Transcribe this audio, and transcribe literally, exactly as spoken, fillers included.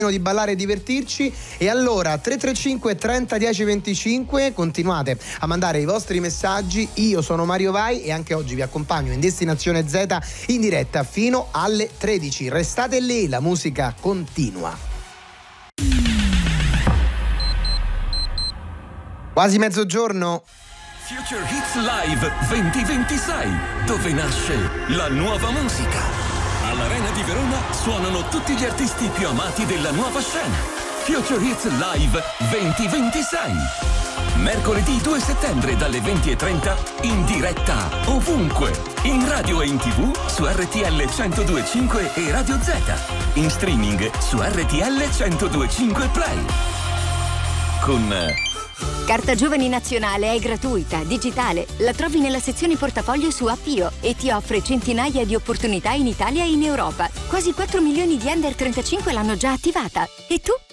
di ballare e divertirci. E allora tre tre cinque trenta dieci venticinque, continuate a mandare i vostri messaggi. Io sono Mario Vai e anche oggi vi accompagno in Destinazione Z in diretta fino alle tredici. Restate lì, la musica continua. Quasi mezzogiorno. Future Hits Live duemilaventisei, dove nasce la nuova musica. All'Arena di Verona suonano tutti gli artisti più amati della nuova scena. Future Hits Live duemilaventisei. Mercoledì due settembre dalle venti e trenta in diretta ovunque. In radio e in tv su R T L centodue e cinque e Radio Z. In streaming su R T L centodue e cinque Play. Con... Carta Giovani Nazionale è gratuita, digitale, la trovi nella sezione portafoglio su Appio e ti offre centinaia di opportunità in Italia e in Europa. Quasi quattro milioni di under trentacinque l'hanno già attivata. E tu?